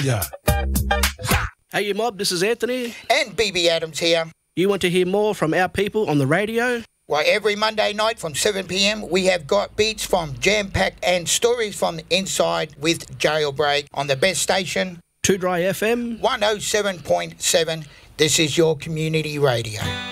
Yeah. Hey, you mob, this is Anthony. And BB Adams here. You want to hear more from our people on the radio? Well, every Monday night from 7 p.m, we have got beats from Jam Pack and stories from the inside with Jailbreak on the best station, 2 Dry FM 107.7. This is your community radio.